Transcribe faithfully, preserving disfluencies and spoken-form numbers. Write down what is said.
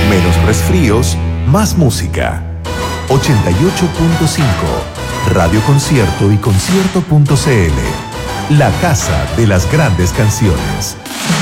Menos resfríos, más música. ochenta y ocho punto cinco, Radio Concierto y concierto punto c l. La casa de las grandes canciones.